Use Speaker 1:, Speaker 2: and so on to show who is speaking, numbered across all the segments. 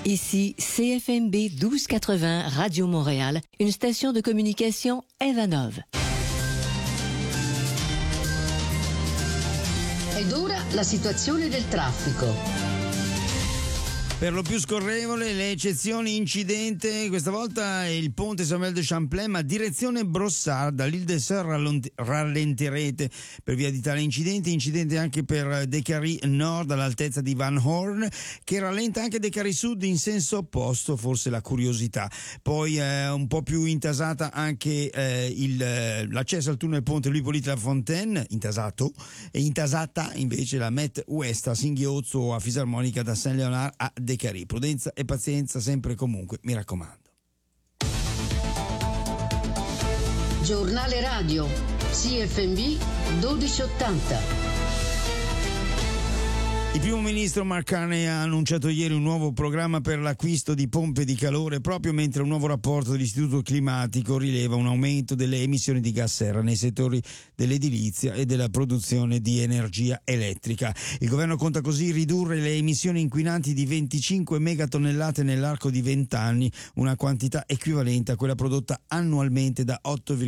Speaker 1: Ici CFMB 1280 Radio Montréal, une station de communication Evanov.
Speaker 2: Ed ora la situazione del traffico.
Speaker 3: Per lo più scorrevole, le eccezioni incidente, questa volta il ponte Samuel de Champlain, ma direzione Brossard, dall'Île de Sœur rallenterete per via di tale incidente anche per Décarie Nord all'altezza di Van Horn, che rallenta anche Décarie Sud in senso opposto, forse la curiosità. Poi un po' più intasata anche l'accesso al tunnel ponte Louis-Hippolyte-Lafontaine, intasata invece la Met Ouest a Singhiozzo o a Fisarmonica da Saint-Léonard a Décarie. Prudenza e pazienza sempre e comunque, mi raccomando.
Speaker 2: Giornale radio CFMB 1280.
Speaker 3: Il primo ministro Mark Carney ha annunciato ieri un nuovo programma per l'acquisto di pompe di calore, proprio mentre un nuovo rapporto dell'Istituto Climatico rileva un aumento delle emissioni di gas serra nei settori dell'edilizia e della produzione di energia elettrica. Il governo conta così ridurre le emissioni inquinanti di 25 megatonnellate nell'arco di 20 anni, una quantità equivalente a quella prodotta annualmente da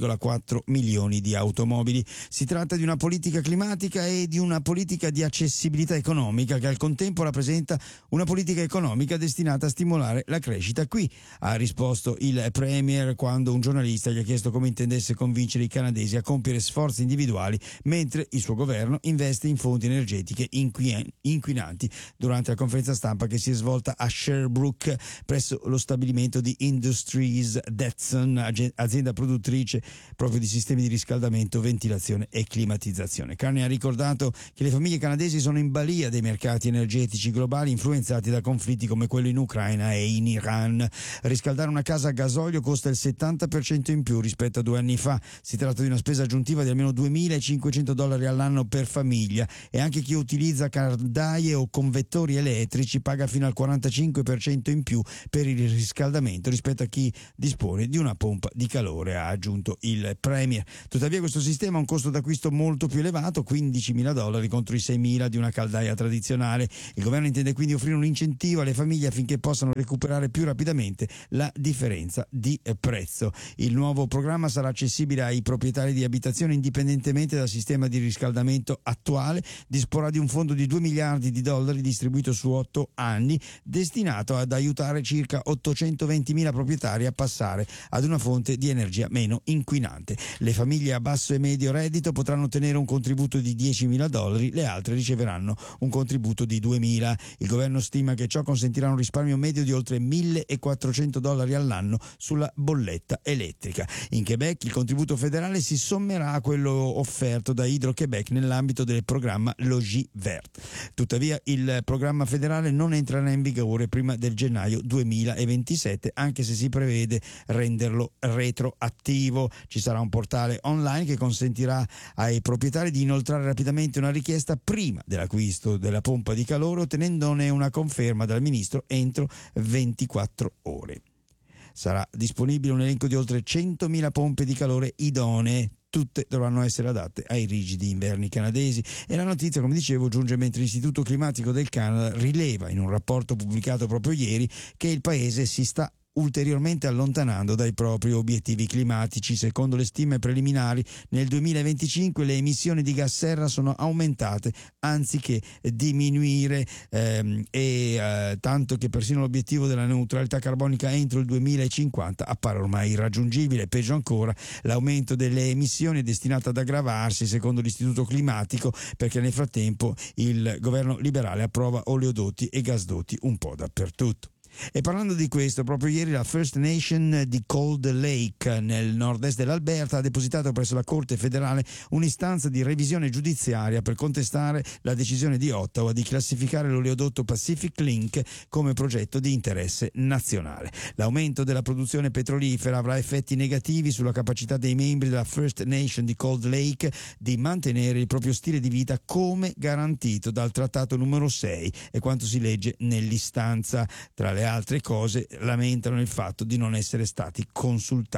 Speaker 3: 8,4 milioni di automobili. Si tratta di una politica climatica e di una politica di accessibilità economica, che al contempo rappresenta una politica economica destinata a stimolare la crescita. Qui ha risposto il Premier quando un giornalista gli ha chiesto come intendesse convincere i canadesi a compiere sforzi individuali mentre il suo governo investe in fonti energetiche inquinanti durante la conferenza stampa che si è svolta a Sherbrooke presso lo stabilimento di Industries Datsun, azienda produttrice proprio di sistemi di riscaldamento, ventilazione e climatizzazione. Carney ha ricordato che le famiglie canadesi sono in balia dei mercati energetici globali influenzati da conflitti come quello in Ucraina e in Iran. Riscaldare una casa a gasolio costa il 70% in più rispetto a 2 anni fa. Si tratta di una spesa aggiuntiva di almeno $2.500 all'anno per famiglia, e anche chi utilizza caldaie o convettori elettrici paga fino al 45% in più per il riscaldamento rispetto a chi dispone di una pompa di calore, ha aggiunto il Premier. Tuttavia questo sistema ha un costo d'acquisto molto più elevato, $15.000 contro i $6.000 di una caldaia tradizionale. Il governo intende quindi offrire un incentivo alle famiglie affinché possano recuperare più rapidamente la differenza di prezzo. Il nuovo programma sarà accessibile ai proprietari di abitazioni indipendentemente dal sistema di riscaldamento attuale. Disporrà di un fondo di $2 miliardi distribuito su 8 anni, destinato ad aiutare circa 820.000 proprietari a passare ad una fonte di energia meno inquinante. Le famiglie a basso e medio reddito potranno ottenere un contributo di $10.000, le altre riceveranno un contributo di $2.000. Il governo stima che ciò consentirà un risparmio medio di oltre $1.400 all'anno sulla bolletta elettrica. In Quebec il contributo federale si sommerà a quello offerto da Hydro-Québec nell'ambito del programma Logis Vert. Tuttavia il programma federale non entrerà in vigore prima del gennaio 2027, anche se si prevede renderlo retroattivo. Ci sarà un portale online che consentirà ai proprietari di inoltrare rapidamente una richiesta prima dell'acquisto della pompa di calore, ottenendone una conferma dal ministro entro 24 ore. Sarà disponibile un elenco di oltre 100.000 pompe di calore idonee. Tutte dovranno essere adatte ai rigidi inverni canadesi, e la notizia, come dicevo, giunge mentre l'Istituto Climatico del Canada rileva in un rapporto pubblicato proprio ieri che il paese si sta ulteriormente allontanando dai propri obiettivi climatici. Secondo le stime preliminari, nel 2025 le emissioni di gas serra sono aumentate anziché diminuire, tanto che persino l'obiettivo della neutralità carbonica entro il 2050 appare ormai irraggiungibile. Peggio ancora, l'aumento delle emissioni è destinato ad aggravarsi, secondo l'Istituto Climatico, perché nel frattempo il governo liberale approva oleodotti e gasdotti un po' dappertutto. E parlando di questo, proprio ieri la First Nation di Cold Lake nel nord-est dell'Alberta ha depositato presso la Corte federale un'istanza di revisione giudiziaria per contestare la decisione di Ottawa di classificare l'oleodotto Pacific Link come progetto di interesse nazionale. L'aumento della produzione petrolifera avrà effetti negativi sulla capacità dei membri della First Nation di Cold Lake di mantenere il proprio stile di vita come garantito dal trattato numero 6, e quanto si legge nell'istanza. Tra le altre cose lamentano il fatto di non essere stati consultati.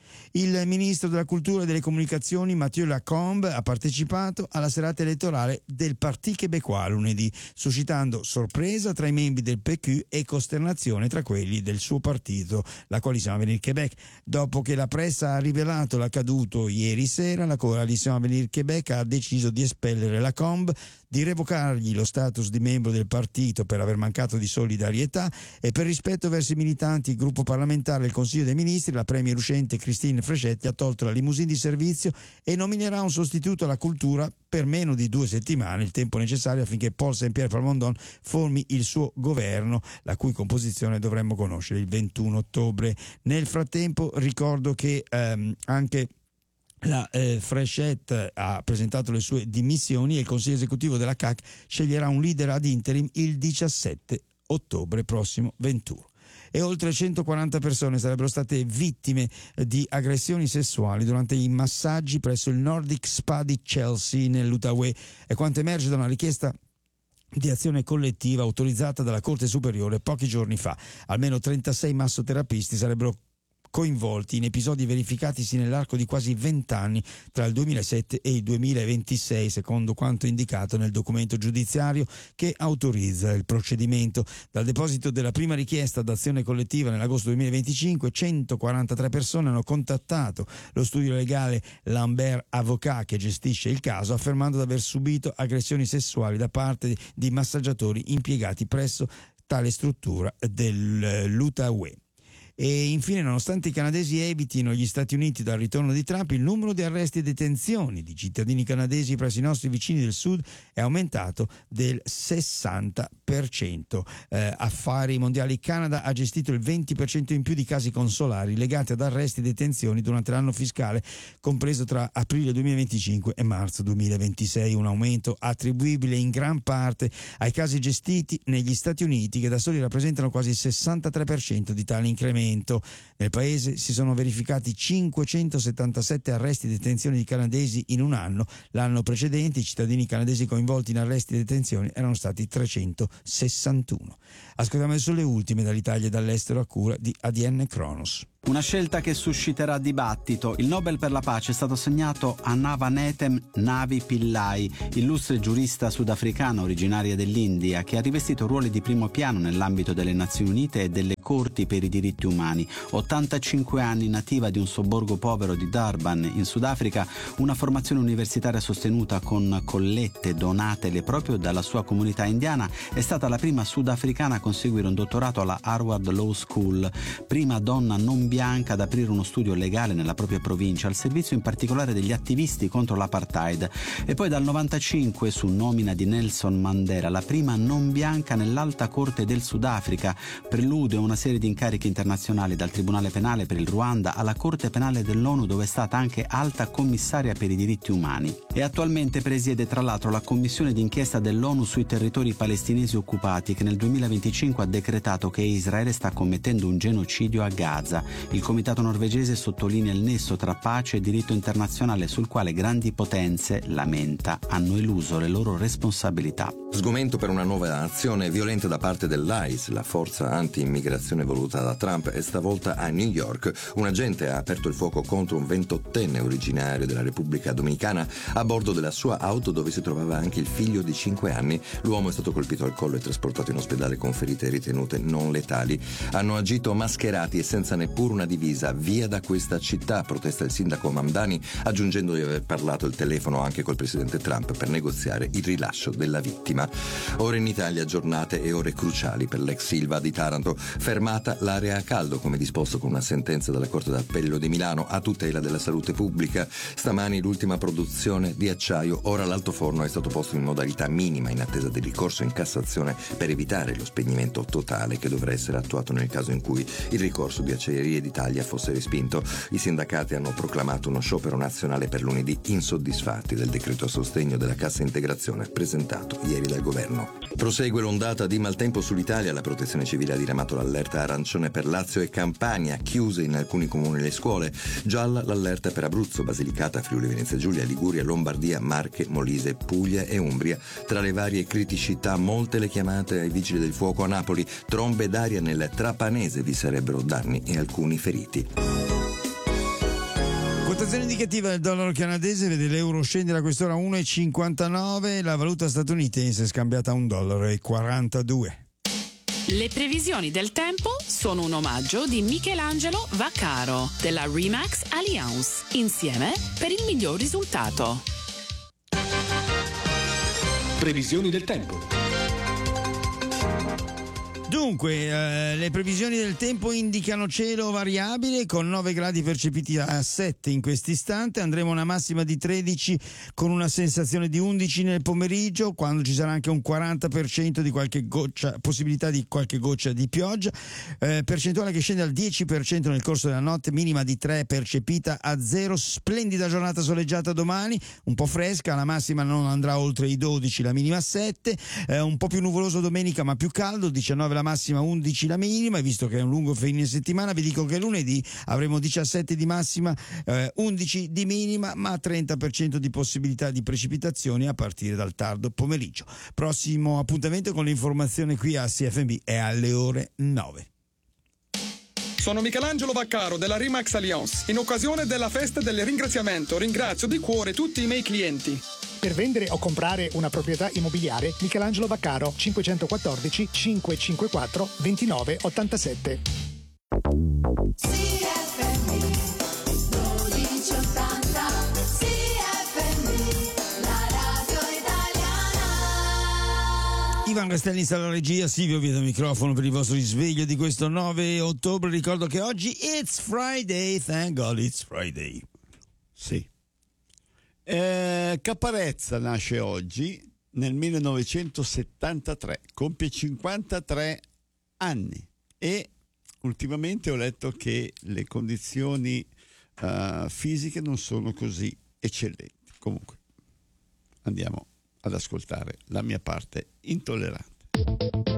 Speaker 3: Il ministro della Cultura e delle Comunicazioni Mathieu Lacombe ha partecipato alla serata elettorale del Parti Québécois lunedì, suscitando sorpresa tra i membri del PQ e costernazione tra quelli del suo partito, la Coalition Avenir Québec. Dopo che la pressa ha rivelato l'accaduto ieri sera, la Coalition Avenir Québec ha deciso di espellere Lacombe, di revocargli lo status di membro del partito per aver mancato di solidarietà e per rispetto verso i militanti. Il gruppo parlamentare del Consiglio dei Ministri, la premier uscente Christine Frechetti, ha tolto la limousine di servizio e nominerà un sostituto alla cultura per meno di 2 settimane, il tempo necessario affinché Paul Saint-Pierre Plamondon formi il suo governo, la cui composizione dovremmo conoscere il 21 ottobre. Nel frattempo ricordo che anche la Frechette ha presentato le sue dimissioni e il Consiglio esecutivo della CAC sceglierà un leader ad interim il 17 ottobre prossimo 21. E oltre 140 persone sarebbero state vittime di aggressioni sessuali durante i massaggi presso il Nordic Spa di Chelsea nell'Outaouais, è quanto emerge da una richiesta di azione collettiva autorizzata dalla Corte Superiore pochi giorni fa. Almeno 36 massoterapisti sarebbero coinvolti in episodi verificatisi nell'arco di quasi 20 anni tra il 2007 e il 2026, secondo quanto indicato nel documento giudiziario che autorizza il procedimento. Dal deposito della prima richiesta d'azione collettiva nell'agosto 2025, 143 persone hanno contattato lo studio legale Lambert Avocat che gestisce il caso, affermando di aver subito aggressioni sessuali da parte di massaggiatori impiegati presso tale struttura dell'Outaouais. E infine, nonostante i canadesi evitino gli Stati Uniti dal ritorno di Trump, il numero di arresti e detenzioni di cittadini canadesi presso i nostri vicini del sud è aumentato del 60%. Affari Mondiali Canada ha gestito il 20% in più di casi consolari legati ad arresti e detenzioni durante l'anno fiscale compreso tra aprile 2025 e marzo 2026, un aumento attribuibile in gran parte ai casi gestiti negli Stati Uniti, che da soli rappresentano quasi il 63% di tale incremento. Nel paese si sono verificati 577 arresti e detenzioni di canadesi in un anno. L'anno precedente i cittadini canadesi coinvolti in arresti e detenzioni erano stati 361. Ascoltiamo adesso le ultime dall'Italia e dall'estero a cura di ADN Kronos.
Speaker 4: Una scelta che susciterà dibattito. Il Nobel per la pace è stato assegnato a Navanetem Navi Pillai, illustre giurista sudafricana originaria dell'India, che ha rivestito ruoli di primo piano nell'ambito delle Nazioni Unite e delle Corti per i diritti umani. 85 anni, nativa di un sobborgo povero di Durban, in Sudafrica, una formazione universitaria sostenuta con collette donatele proprio dalla sua comunità indiana, è stata la prima sudafricana a conseguire un dottorato alla Harvard Law School, prima donna non bianca ad aprire uno studio legale nella propria provincia, al servizio in particolare degli attivisti contro l'apartheid, e poi dal 95, su nomina di Nelson Mandela, la prima non bianca nell'Alta Corte del Sudafrica, prelude a una serie di incarichi internazionali, dal Tribunale Penale per il Ruanda alla Corte Penale dell'ONU, dove è stata anche alta commissaria per i diritti umani, e attualmente presiede tra l'altro la commissione d'inchiesta dell'ONU sui territori palestinesi occupati, che nel 2025 ha decretato che Israele sta commettendo un genocidio a Gaza. Il comitato norvegese sottolinea il nesso tra pace e diritto internazionale, sul quale grandi potenze, lamenta, hanno eluso le loro responsabilità.
Speaker 5: Sgomento per una nuova azione violenta da parte dell'ICE, la forza anti-immigrazione voluta da Trump, e stavolta a New York. Un agente ha aperto il fuoco contro un 28enne originario della Repubblica Dominicana a bordo della sua auto, dove si trovava anche il figlio di 5 anni. L'uomo è stato colpito al collo e trasportato in ospedale con ferite ritenute non letali. Hanno agito mascherati e senza neppure una divisa. Via da questa città, protesta il sindaco Mamdani, aggiungendo di aver parlato al telefono anche col presidente Trump per negoziare il rilascio della vittima. Ora in Italia giornate e ore cruciali per l'ex Silva di Taranto. Fermata l'area a caldo, come disposto con una sentenza della Corte d'Appello di Milano a tutela della salute pubblica. Stamani l'ultima produzione di acciaio. Ora l'altoforno è stato posto in modalità minima in attesa del ricorso in Cassazione per evitare lo spegnimento totale che dovrà essere attuato nel caso in cui il ricorso di Acciaierie d'Italia fosse respinto. I sindacati hanno proclamato uno sciopero nazionale per lunedì, insoddisfatti del decreto a sostegno della cassa integrazione presentato ieri dal governo. Prosegue l'ondata di maltempo sull'Italia. La Protezione Civile ha diramato l'allerta arancione per Lazio e Campania, chiuse in alcuni comuni le scuole. Gialla l'allerta per Abruzzo, Basilicata, Friuli Venezia Giulia, Liguria, Lombardia, Marche, Molise, Puglia e Umbria. Tra le varie criticità, molte le chiamate ai vigili del fuoco a Napoli. Trombe d'aria nel Trapanese, vi sarebbero danni e alcuni feriti.
Speaker 3: Situazione indicativa del dollaro canadese, vede l'euro scendere a quest'ora a 1,59, la valuta statunitense è scambiata a $1,42.
Speaker 6: Le previsioni del tempo sono un omaggio di Michelangelo Vaccaro della Remax Alliance, insieme per il miglior risultato.
Speaker 7: Previsioni del tempo.
Speaker 3: Dunque, le previsioni del tempo indicano cielo variabile con 9 gradi percepiti a 7 in questo istante. Andremo a una massima di 13 con una sensazione di 11 nel pomeriggio, quando ci sarà anche un 40% di qualche goccia, possibilità di qualche goccia di pioggia, percentuale che scende al 10% nel corso della notte, minima di 3 percepita a 0. Splendida giornata soleggiata domani, un po' fresca, la massima non andrà oltre i 12, la minima 7, un po' più nuvoloso domenica ma più caldo, 19 la massima, 11 la minima, e visto che è un lungo fine settimana vi dico che lunedì avremo 17 di massima, 11 di minima, ma 30% di possibilità di precipitazioni a partire dal tardo pomeriggio. Prossimo appuntamento con l'informazione qui a CFMB è alle ore 9.
Speaker 8: Sono Michelangelo Vaccaro della Remax Alliance. In occasione della festa del ringraziamento ringrazio di cuore tutti i miei clienti.
Speaker 9: Per vendere o comprare una proprietà immobiliare, Michelangelo Vaccaro, 514 554 2987.
Speaker 10: CFM 1280, CFM, la radio italiana.
Speaker 3: Ivan Castelli sta alla regia, Silvio via da microfono per il vostro risveglio di questo 9 ottobre. Ricordo che oggi it's Friday, thank God it's Friday.
Speaker 11: Sì. Caparezza nasce oggi nel 1973, compie 53 anni e ultimamente ho letto che le condizioni fisiche non sono così eccellenti. Comunque andiamo ad ascoltare la mia parte intollerante.